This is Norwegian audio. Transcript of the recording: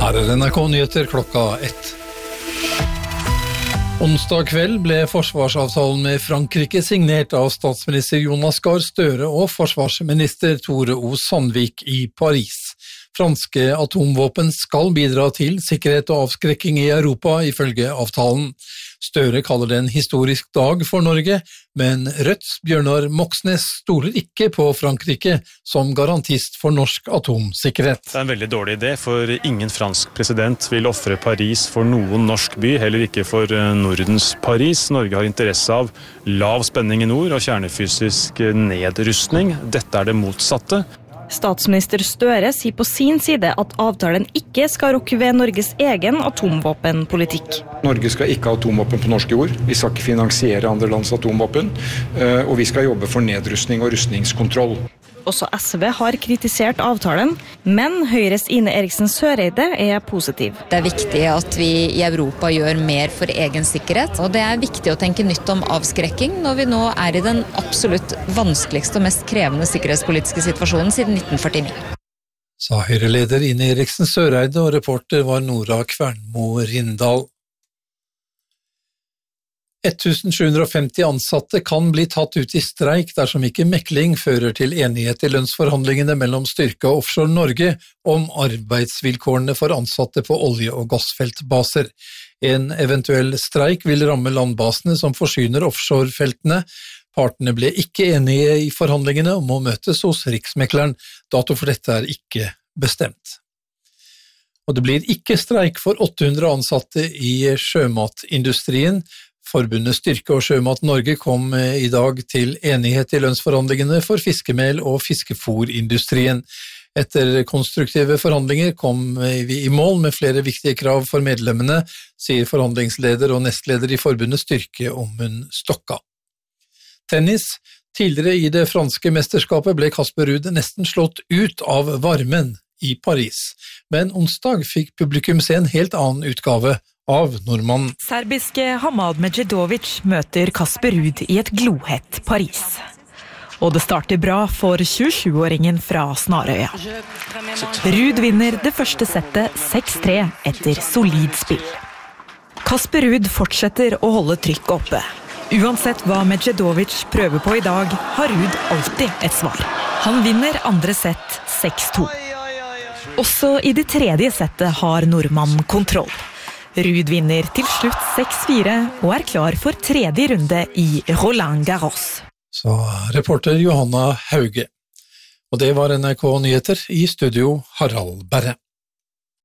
Her NRK Nyheter klokka 1. Onsdag kveld ble forsvarsavtalen med Frankrike signert av statsminister Jonas Gahr Støre og forsvarsminister Tore O. Sandvik i Paris. Franske atomvåpen skal bidra til sikkerhet og avskrekking i Europa ifølge avtalen. Støre kaller det en historisk dag for Norge, men Rødts Bjørnar Moxnes stoler ikke på Frankrike som garantist for norsk atomsikkerhet. Det er en veldig dårlig idé, for ingen fransk president vil offre Paris for noen norsk by, heller ikke for Nordens Paris. Norge har interesse av lav spenning i nord og kjernefysisk nedrustning. Dette er det motsatte. Statsminister Støre sier på sin side at avtalen ikke skal rokke ved Norges egen atomvåpenpolitikk. Norge skal ikke ha atomvåpen på norsk jord, vi skal ikke finansiere andre lands atomvåpen, og vi skal jobbe for nedrustning og rustningskontroll. Også SV har kritisert avtalen, men Høyres Ine Eriksen Søreide er positiv. Det er viktig at vi i Europa gjør mer for egen sikkerhet, og det er viktig å tenke nytt om avskrekking når vi nå er i den absolutt vanskeligste og mest krevende sikkerhetspolitiske situasjonen siden 1949. Sa Høyre-leder Ine Eriksen Søreide, og reporter var Nora Kvernmo Rindal. 1750 ansatte kan bli tatt ut i streik dersom ikke mekling fører til enighet i lønnsforhandlingene mellom Styrke og Offshore Norge om arbeidsvilkårene for ansatte på olje- og gassfeltbaser. En eventuell streik vil ramme landbasene som forsyner offshorefeltene. Partene ble ikke enige i forhandlingene og må møtes hos Riksmekleren. Dato for dette er ikke bestemt. Og det blir ikke streik for 800 ansatte i sjømatindustrien. Forbundet Styrke og Sjømat Norge kom i dag til enighet i lønnsforhandlingene for fiskemel- og fiskefôrindustrien. Etter konstruktive forhandlinger kom vi i mål med flere viktige krav for medlemmene, sier forhandlingsleder og nestleder i Forbundet Styrke Ommund Stokka. Tennis. Tidligere i det franske mesterskapet ble Casper Ruud nesten slått ut av varmen i Paris, men onsdag fikk publikum se en helt annen utgave av nordmannen. Serbiske Hamad Medjedovic møter Casper Ruud i et glohett Paris. Og det starter bra for 27-åringen fra Snarøya. Ruud vinner det første settet 6-3 etter solid spill. Casper Ruud fortsetter å holde trykket oppe. Uansett hva Medjedovic prøver på i dag, har Ruud alltid et svar. Han vinner andre sett 6-2. Også i det tredje settet har nordmannen kontroll. Ruud vinner til slutt 6-4 og er klar for tredje runde i Roland Garros. Så reporter Johanna Hauge. Og det var NRK Nyheter, i studio Harald Berre.